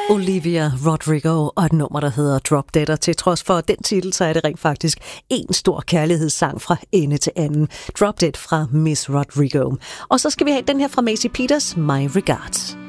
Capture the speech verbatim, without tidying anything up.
Olivia Rodrigo og et nummer, der hedder Drop Dead, og til trods for den titel, så er det rent faktisk en stor kærlighedssang fra ende til anden. Drop Dead fra Miss Rodrigo. Og så skal vi have den her fra Macy Peters, My Regards.